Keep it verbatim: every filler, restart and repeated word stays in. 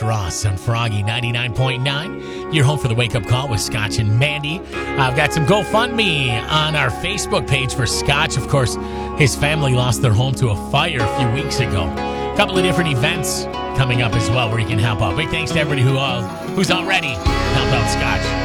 Ross on Froggy ninety-nine point nine. You're home for the wake-up call with Scotch and Mandy. I've got some GoFundMe on our Facebook page for Scotch. Of course, his family lost their home to a fire a few weeks ago. A couple of different events coming up as well where you can help out. Big thanks to everybody who uh, who's already helped out Scotch.